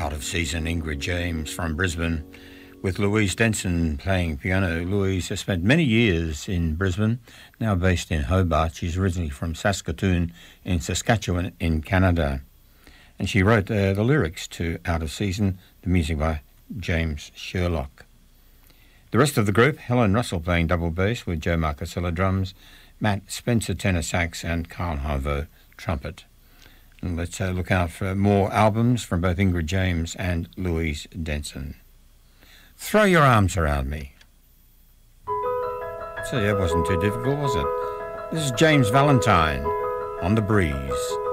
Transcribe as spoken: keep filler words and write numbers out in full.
Out of season Ingrid James from Brisbane with Louise Denson playing piano. Louise has spent many years in Brisbane, now based in Hobart. She's originally from Saskatoon in Saskatchewan in Canada. And she wrote uh, the lyrics to Out of Season, the music by James Sherlock. The rest of the group, Helen Russell playing double bass with Joe Marcasella drums, Matt Spencer tenor sax and Carl Harvo trumpet. And let's uh, look out for more albums from both Ingrid James and Louise Denson. Throw Your Arms Around Me. So that wasn't too difficult, was it? This is James Valentine on The Breeze.